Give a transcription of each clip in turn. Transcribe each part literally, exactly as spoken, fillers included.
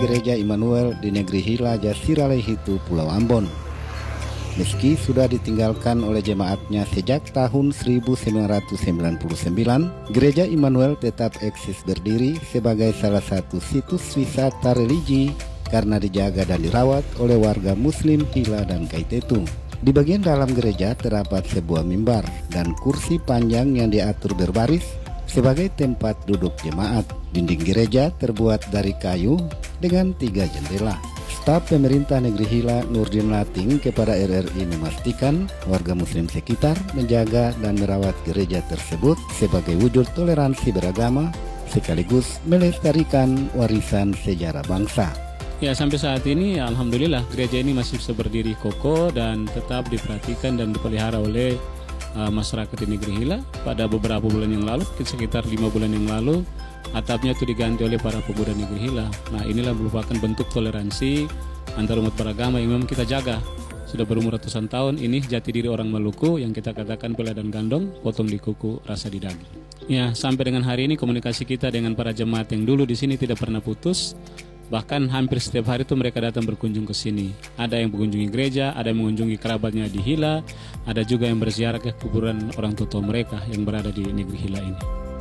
Gereja Immanuel di Negeri Hila, Jasirah Lehitu, Pulau Ambon. Meski sudah ditinggalkan oleh jemaatnya sejak tahun seribu sembilan ratus sembilan puluh sembilan, Gereja Immanuel tetap eksis berdiri sebagai salah satu situs wisata religi karena dijaga dan dirawat oleh warga Muslim Hila dan Kaitetu. Di bagian dalam gereja terdapat sebuah mimbar dan kursi panjang yang diatur berbaris sebagai tempat duduk jemaat. Dinding gereja terbuat dari kayu dengan tiga jendela. Staf pemerintah negeri Hila, Nurdin Lating, kepada R R I memastikan warga muslim sekitar menjaga dan merawat gereja tersebut sebagai wujud toleransi beragama sekaligus melestarikan warisan sejarah bangsa. Ya, sampai saat ini alhamdulillah gereja ini masih bisa berdiri kokoh dan tetap diperhatikan dan dipelihara oleh uh, masyarakat di negeri Hila. Pada beberapa bulan yang lalu, sekitar lima bulan yang lalu, atapnya itu diganti oleh para pemuda negeri Hila. Nah, inilah merupakan bentuk toleransi antar umat beragama yang memang kita jaga. Sudah berumur ratusan tahun, ini jati diri orang Maluku yang kita katakan pela dan gandong, potong di kuku, rasa di daging. Ya, sampai dengan hari ini komunikasi kita dengan para jemaat yang dulu di sini tidak pernah putus. Bahkan hampir setiap hari itu mereka datang berkunjung ke sini. Ada yang mengunjungi gereja, ada yang mengunjungi kerabatnya di Hila, ada juga yang berziarah ke kuburan orang tua mereka yang berada di negeri Hila ini.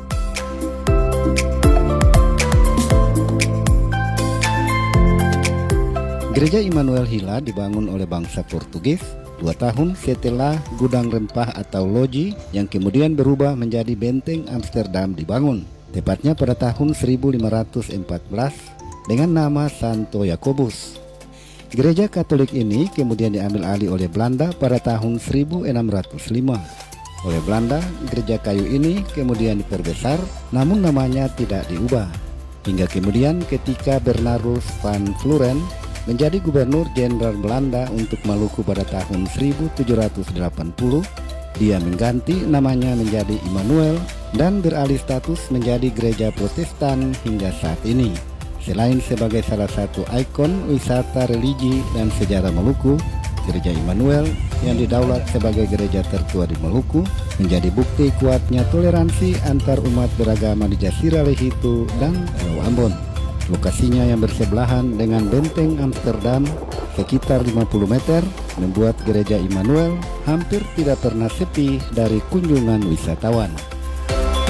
Gereja Immanuel Hila dibangun oleh bangsa Portugis dua tahun setelah gudang rempah atau loji yang kemudian berubah menjadi benteng Amsterdam dibangun, tepatnya pada tahun seribu lima ratus empat belas dengan nama Santo Yakobus. Gereja Katolik ini kemudian diambil alih oleh Belanda pada tahun seribu enam ratus lima. Oleh Belanda, gereja kayu ini kemudian diperbesar, namun namanya tidak diubah. Hingga kemudian ketika Bernardus van Floren menjadi gubernur jenderal Belanda untuk Maluku pada tahun seribu tujuh ratus delapan puluh, dia mengganti namanya menjadi Immanuel dan beralih status menjadi gereja Protestan hingga saat ini. Selain sebagai salah satu ikon wisata religi dan sejarah Maluku, Gereja Immanuel yang didaulat sebagai gereja tertua di Maluku menjadi bukti kuatnya toleransi antar umat beragama di Jasirah Lehitu dan Pulau Ambon. Lokasinya yang bersebelahan dengan benteng Amsterdam sekitar lima puluh meter membuat Gereja Immanuel hampir tidak pernah sepi dari kunjungan wisatawan.